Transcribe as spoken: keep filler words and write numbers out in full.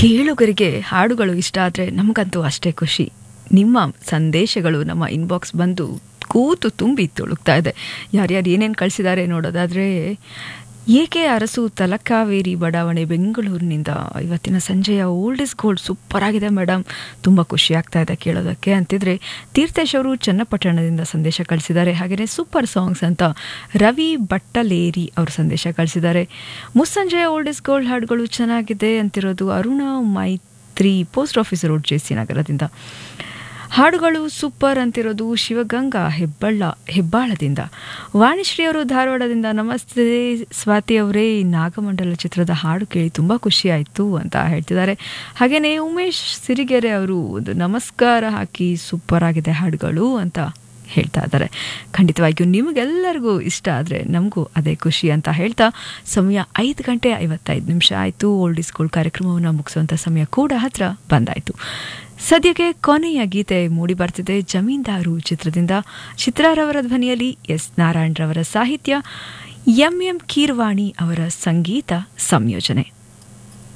ಕೇಳುಗರಿಗೆ ಹಾಡುಗಳು ಇಷ್ಟ ಆದರೆ ನಮಗಂತೂ ಅಷ್ಟೇ ಖುಷಿ. ನಿಮ್ಮ ಸಂದೇಶಗಳು ನಮ್ಮ ಇನ್ಬಾಕ್ಸ್ ಬಂದು ಕೂತು ತುಂಬಿ ತುಳುಕ್ತಾ ಇದೆ. ಯಾರ್ಯಾರು ಏನೇನು ಕಳಿಸಿದ್ದಾರೆ ನೋಡೋದಾದರೆ, ಏಕೆ ಅರಸು ತಲಕಾವೇರಿ ಬಡಾವಣೆ ಬೆಂಗಳೂರಿನಿಂದ ಇವತ್ತಿನ ಸಂಜೆಯ ಓಲ್ಡ್ ಇಸ್ ಗೋಲ್ಡ್ ಸೂಪರ್ ಆಗಿದೆ ಮೇಡಮ್, ತುಂಬ ಖುಷಿ ಆಗ್ತಾ ಇದೆ ಕೇಳೋದಕ್ಕೆ ಅಂತಿದ್ರೆ, ತೀರ್ಥೇಶ್ ಅವರು ಚನ್ನಪಟ್ಟಣದಿಂದ ಸಂದೇಶ ಕಳಿಸಿದ್ದಾರೆ. ಹಾಗೆಯೇ ಸೂಪರ್ ಸಾಂಗ್ಸ್ ಅಂತ ರವಿ ಬಟ್ಟಲೇರಿ ಅವರು ಸಂದೇಶ ಕಳಿಸಿದ್ದಾರೆ. ಮುಸ್ಸಂಜೆಯ ಓಲ್ಡ್ ಇಸ್ ಗೋಲ್ಡ್ ಹಾಡುಗಳು ಚೆನ್ನಾಗಿದೆ ಅಂತಿರೋದು ಅರುಣ ಮೈತ್ರಿ, post office road, J C ನಗರದಿಂದ. ಹಾಡುಗಳು ಸೂಪರ್ ಅಂತಿರೋದು ಶಿವಗಂಗಾ ಹೆಬ್ಬಳ್ಳ ಹೆಬ್ಬಾಳದಿಂದ. ವಾಣಿಶ್ರೀ ಅವರು ಧಾರವಾಡದಿಂದ, ನಮಸ್ತೆ ಸ್ವಾತಿ ಅವರೇ, ನಾಗಮಂಡಲ ಚಿತ್ರದ ಹಾಡು ಕೇಳಿ ತುಂಬ ಖುಷಿ ಆಯಿತು ಅಂತ ಹೇಳ್ತಿದ್ದಾರೆ. ಹಾಗೆಯೇ ಉಮೇಶ್ ಸಿರಿಗೆರೆ ಅವರು ಒಂದು ನಮಸ್ಕಾರ ಹಾಕಿ ಸೂಪರ್ ಆಗಿದೆ ಹಾಡುಗಳು ಅಂತ ಹೇಳ್ತಾ ಇದ್ದಾರೆ. ಖಂಡಿತವಾಗಿಯೂ ನಿಮಗೆಲ್ಲರಿಗೂ ಇಷ್ಟ ಆದರೆ ನಮಗೂ ಅದೇ ಖುಷಿ ಅಂತ ಹೇಳ್ತಾ, ಸಮಯ ಐದು ಗಂಟೆ ಐವತ್ತೈದು ನಿಮಿಷ ಆಯಿತು. ಓಲ್ಡ್ ಇಸ್ ಗೋಲ್ಡ್ ಕಾರ್ಯಕ್ರಮವನ್ನು ಮುಗಿಸುವಂಥ ಸಮಯ ಕೂಡ ಹತ್ರ ಬಂದಾಯಿತು. ಸದ್ಯಕ್ಕೆ ಕೊನೆಯ ಗೀತೆ ಮೂಡಿ ಬರ್ತಿದೆ, ಜಮೀನ್ದಾರು ಚಿತ್ರದಿಂದ. ಚಿತ್ರಾರವರ ಧ್ವನಿಯಲ್ಲಿ ಎಸ್ ನಾರಾಯಣರವರ ಸಾಹಿತ್ಯ, ಎಂ ಎಂ ಕೀರ್ವಾಣಿ ಅವರ ಸಂಗೀತ ಸಂಯೋಜನೆ.